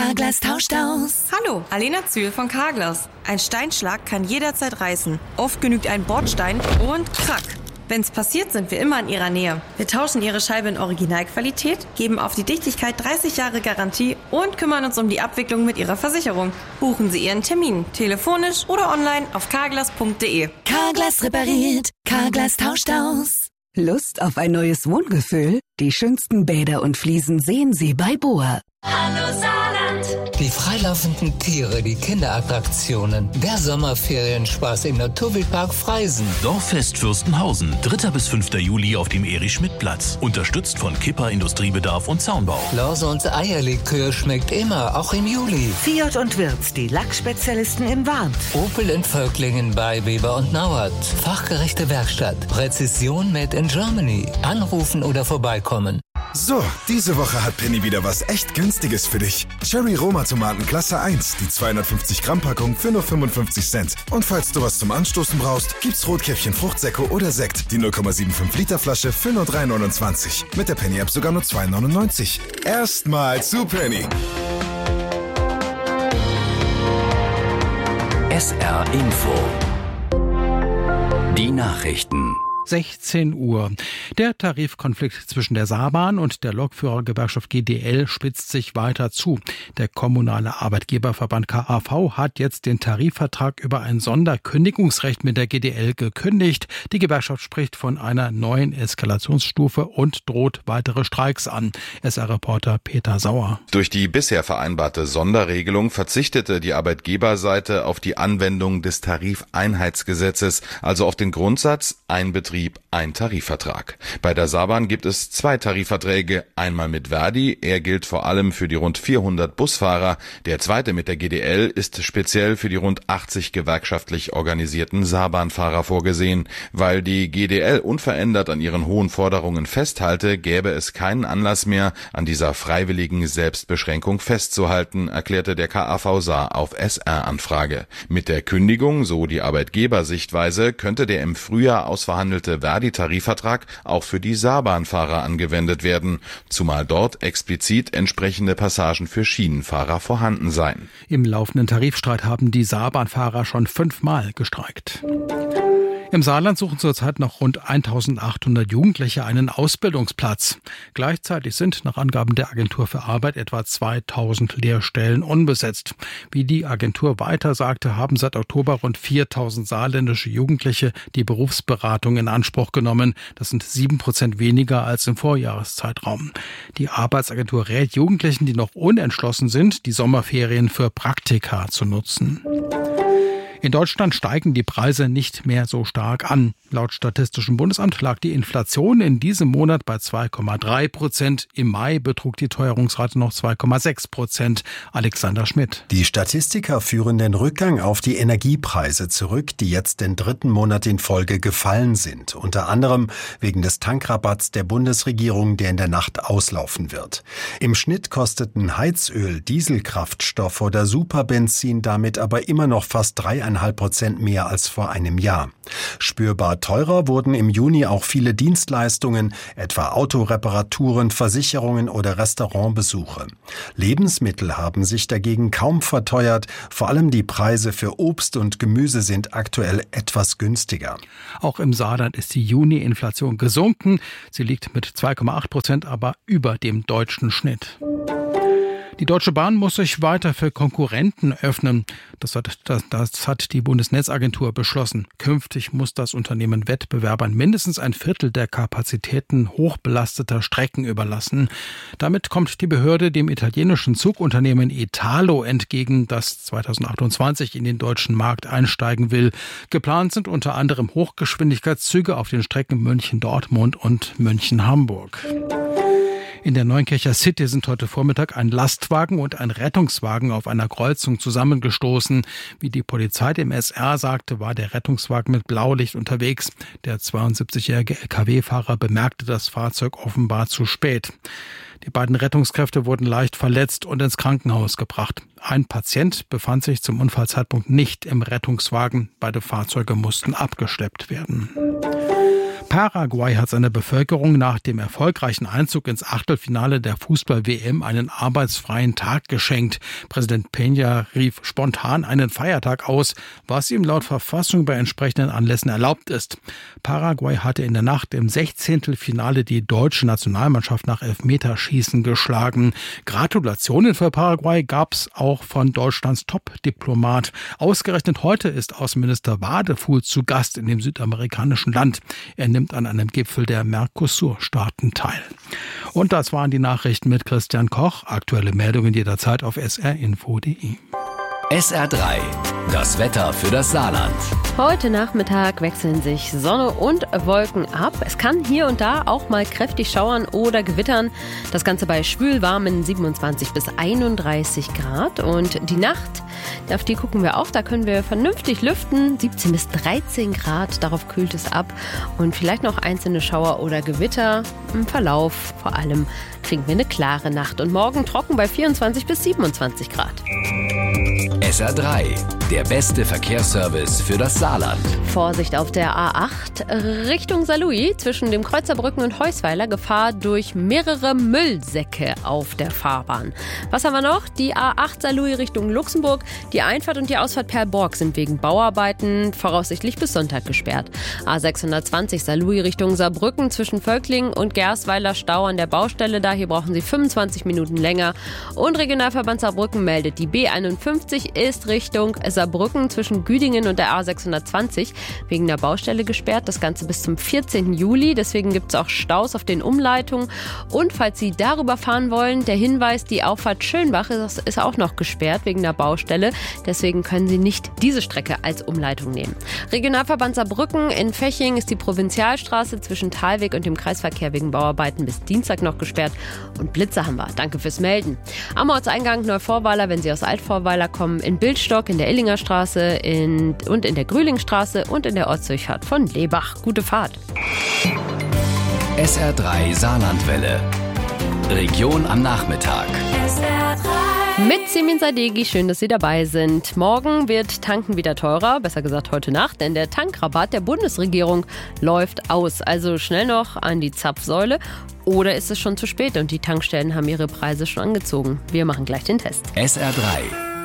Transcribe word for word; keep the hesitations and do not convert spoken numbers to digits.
Carglass tauscht aus. Hallo, Alena Zühl von Carglass. Ein Steinschlag kann jederzeit reißen. Oft genügt ein Bordstein und krack. Wenn's passiert, sind wir immer in Ihrer Nähe. Wir tauschen Ihre Scheibe in Originalqualität, geben auf die Dichtigkeit dreißig Jahre Garantie und kümmern uns um die Abwicklung mit Ihrer Versicherung. Buchen Sie Ihren Termin, telefonisch oder online auf carglass punkt de. Carglass repariert, Carglass tauscht aus. Lust auf ein neues Wohngefühl? Die schönsten Bäder und Fliesen sehen Sie bei Boa. Hallo Saarland. Die freilaufenden Tiere, die Kinderattraktionen, der Sommerferienspaß im Naturwildpark Freisen. Dorffest Fürstenhausen, dritter bis fünfter Juli auf dem Erich-Schmidt-Platz. Unterstützt von Kipper Industriebedarf und Zaunbau. Lause und Eierlikör schmeckt immer, auch im Juli. Fiat und Wirth, die Lackspezialisten in Warnt. Opel in Völklingen bei Weber und Nauert. Fachgerechte Werkstatt. Präzision made in Germany. Anrufen oder vorbeikommen. So, diese Woche hat Penny wieder was echt Günstiges für dich. Cherry Roma Tomaten Klasse eins, die zweihundertfünfzig Gramm Packung für nur fünfundfünfzig Cent. Und falls du was zum Anstoßen brauchst, gibt's Rotkäppchen Fruchtsäcke oder Sekt. Die null Komma fünfundsiebzig Liter Flasche für nur drei neunundzwanzig. Mit der Penny App sogar nur zwei neunundneunzig. Erstmal zu Penny. S R Info. Die Nachrichten. sechzehn Uhr. Der Tarifkonflikt zwischen der Saarbahn und der Lokführergewerkschaft G D L spitzt sich weiter zu. Der kommunale Arbeitgeberverband K A V hat jetzt den Tarifvertrag über ein Sonderkündigungsrecht mit der G D L gekündigt. Die Gewerkschaft spricht von einer neuen Eskalationsstufe und droht weitere Streiks an. S R-Reporter Peter Sauer. Durch die bisher vereinbarte Sonderregelung verzichtete die Arbeitgeberseite auf die Anwendung des Tarifeinheitsgesetzes, also auf den Grundsatz, ein Betrieb, ein Tarifvertrag. Bei der Saarbahn gibt es zwei Tarifverträge, einmal mit Verdi, er gilt vor allem für die rund vierhundert Busfahrer, der zweite mit der G D L ist speziell für die rund achtzig gewerkschaftlich organisierten Saarbahnfahrer vorgesehen. Weil die G D L unverändert an ihren hohen Forderungen festhalte, gäbe es keinen Anlass mehr, an dieser freiwilligen Selbstbeschränkung festzuhalten, erklärte der K A V Saar auf S R-Anfrage. Mit der Kündigung, so die Arbeitgebersichtweise, könnte der im Frühjahr ausverhandelte Verdi-Tarifvertrag auch für die Saarbahnfahrer angewendet werden, zumal dort explizit entsprechende Passagen für Schienenfahrer vorhanden seien. Im laufenden Tarifstreit haben die Saarbahnfahrer schon fünfmal gestreikt. Im Saarland suchen zurzeit noch rund eintausendachthundert Jugendliche einen Ausbildungsplatz. Gleichzeitig sind nach Angaben der Agentur für Arbeit etwa zweitausend Lehrstellen unbesetzt. Wie die Agentur weiter sagte, haben seit Oktober rund viertausend saarländische Jugendliche die Berufsberatung in Anspruch genommen. Das sind sieben Prozent weniger als im Vorjahreszeitraum. Die Arbeitsagentur rät Jugendlichen, die noch unentschlossen sind, die Sommerferien für Praktika zu nutzen. In Deutschland steigen die Preise nicht mehr so stark an. Laut Statistischem Bundesamt lag die Inflation in diesem Monat bei zwei Komma drei Prozent. Im Mai betrug die Teuerungsrate noch zwei Komma sechs Prozent. Alexander Schmidt. Die Statistiker führen den Rückgang auf die Energiepreise zurück, die jetzt den dritten Monat in Folge gefallen sind. Unter anderem wegen des Tankrabatts der Bundesregierung, der in der Nacht auslaufen wird. Im Schnitt kosteten Heizöl, Dieselkraftstoff oder Superbenzin damit aber immer noch fast drei Komma fünf Prozent mehr als vor einem Jahr. Spürbar teurer wurden im Juni auch viele Dienstleistungen, etwa Autoreparaturen, Versicherungen oder Restaurantbesuche. Lebensmittel haben sich dagegen kaum verteuert, vor allem die Preise für Obst und Gemüse sind aktuell etwas günstiger. Auch im Saarland ist die Juni-Inflation gesunken. Sie liegt mit zwei Komma acht Prozent aber über dem deutschen Schnitt. Die Deutsche Bahn muss sich weiter für Konkurrenten öffnen. Das hat, das, das hat die Bundesnetzagentur beschlossen. Künftig muss das Unternehmen Wettbewerbern mindestens ein Viertel der Kapazitäten hochbelasteter Strecken überlassen. Damit kommt die Behörde dem italienischen Zugunternehmen Italo entgegen, das zweitausendachtundzwanzig in den deutschen Markt einsteigen will. Geplant sind unter anderem Hochgeschwindigkeitszüge auf den Strecken München-Dortmund und München-Hamburg. In der Neunkircher City sind heute Vormittag ein Lastwagen und ein Rettungswagen auf einer Kreuzung zusammengestoßen. Wie die Polizei dem S R sagte, war der Rettungswagen mit Blaulicht unterwegs. Der zweiundsiebzigjährige L K W-Fahrer bemerkte das Fahrzeug offenbar zu spät. Die beiden Rettungskräfte wurden leicht verletzt und ins Krankenhaus gebracht. Ein Patient befand sich zum Unfallzeitpunkt nicht im Rettungswagen. Beide Fahrzeuge mussten abgeschleppt werden. Paraguay hat seiner Bevölkerung nach dem erfolgreichen Einzug ins Achtelfinale der Fußball-W M einen arbeitsfreien Tag geschenkt. Präsident Peña rief spontan einen Feiertag aus, was ihm laut Verfassung bei entsprechenden Anlässen erlaubt ist. Paraguay hatte in der Nacht im Sechzehntelfinale die deutsche Nationalmannschaft nach Elfmeterschießen geschlagen. Gratulationen für Paraguay gab's auch von Deutschlands Top-Diplomat. Ausgerechnet heute ist Außenminister Wadefuhl zu Gast in dem südamerikanischen Land. Er nimmt an einem Gipfel der Mercosur-Staaten teil. Und das waren die Nachrichten mit Christian Koch. Aktuelle Meldungen jederzeit auf s r info punkt d e. S R drei, das Wetter für das Saarland. Heute Nachmittag wechseln sich Sonne und Wolken ab. Es kann hier und da auch mal kräftig schauern oder gewittern. Das Ganze bei schwülwarmen siebenundzwanzig bis einunddreißig Grad. Und die Nacht, auf die gucken wir auch, da können wir vernünftig lüften. siebzehn bis dreizehn Grad, darauf kühlt es ab. Und vielleicht noch einzelne Schauer oder Gewitter. Im Verlauf vor allem kriegen wir eine klare Nacht. Und morgen trocken bei vierundzwanzig bis siebenundzwanzig Grad. S R drei, der beste Verkehrsservice für das Saarland. Vorsicht auf der A acht Richtung Saarlouis zwischen dem Kreuzerbrücken und Heusweiler. Gefahr durch mehrere Müllsäcke auf der Fahrbahn. Was haben wir noch? Die A acht Saarlouis Richtung Luxemburg. Die Einfahrt und die Ausfahrt Perlborg sind wegen Bauarbeiten voraussichtlich bis Sonntag gesperrt. A sechshundertzwanzig Saarlouis Richtung Saarbrücken zwischen Völklingen und Gersweiler Stau an der Baustelle. Da hier brauchen Sie fünfundzwanzig Minuten länger. Und Regionalverband Saarbrücken meldet, die B einundfünfzig ist Richtung Saarbrücken zwischen Güdingen und der A sechshundertzwanzig wegen der Baustelle gesperrt. Das Ganze bis zum vierzehnten Juli. Deswegen gibt es auch Staus auf den Umleitungen. Und falls Sie darüber fahren wollen, der Hinweis, die Auffahrt Schönbach ist, ist auch noch gesperrt wegen der Baustelle. Deswegen können Sie nicht diese Strecke als Umleitung nehmen. Regionalverband Saarbrücken in Feching ist die Provinzialstraße zwischen Thalweg und dem Kreisverkehr wegen Bauarbeiten bis Dienstag noch gesperrt. Und Blitze haben wir. Danke fürs Melden. Am Ortseingang Neuvorweiler, wenn Sie aus Altvorweiler kommen, in Bildstock, in der Illinger Straße in, und in der Grühlingstraße und in der Ortsdurchfahrt von Lebach. Gute Fahrt. S R drei Saarlandwelle. Region am Nachmittag. S R drei. Mit Simin Sadeghi, schön, dass Sie dabei sind. Morgen wird Tanken wieder teurer, besser gesagt heute Nacht, denn der Tankrabatt der Bundesregierung läuft aus. Also schnell noch an die Zapfsäule. Oder ist es schon zu spät und die Tankstellen haben ihre Preise schon angezogen? Wir machen gleich den Test. S R drei.